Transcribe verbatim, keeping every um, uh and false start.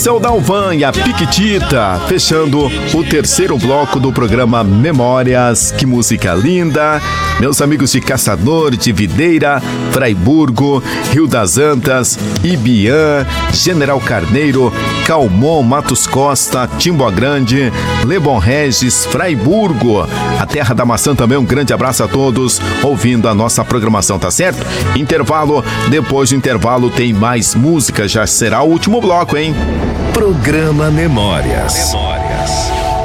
Dirceu Dalvan e a Piquitita, fechando o terceiro bloco do programa Memórias. Que música linda! Meus amigos de Caçador, de Videira, Fraiburgo, Rio das Antas, Ibiã, General Carneiro, Calmon, Matos Costa, Timboa Grande, Lebon Regis, Fraiburgo, a terra da maçã também. Um grande abraço a todos ouvindo a nossa programação, tá certo? Intervalo, depois do intervalo tem mais música, já será o último bloco, hein? Programa Memórias. Memórias.